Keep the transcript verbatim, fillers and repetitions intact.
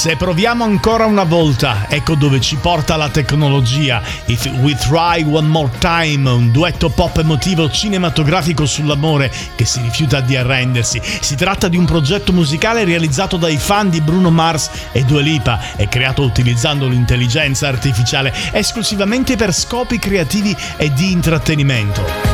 Se proviamo ancora una volta, ecco dove ci porta la tecnologia. If We Try One More Time, un duetto pop emotivo cinematografico sull'amore che si rifiuta di arrendersi. Si tratta di un progetto musicale realizzato dai fan di Bruno Mars e Dua Lipa e creato utilizzando l'intelligenza artificiale esclusivamente per scopi creativi e di intrattenimento.